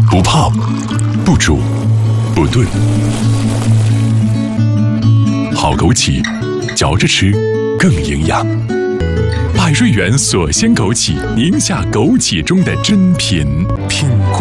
不泡、不煮、不炖，好枸杞，嚼着吃更营养。百瑞园锁鲜枸杞，宁夏枸杞中的珍品，品